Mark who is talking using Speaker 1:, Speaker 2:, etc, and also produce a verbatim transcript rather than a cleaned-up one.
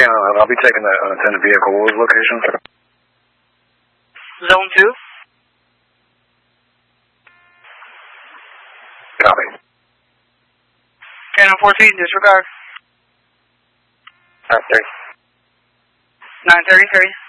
Speaker 1: uh, I'll be taking the unattended vehicle. What was the location?
Speaker 2: Zone two.
Speaker 1: Copy.
Speaker 2: ten on fourteen, disregard.
Speaker 1: nine thirty.
Speaker 2: nine thirty, thirty.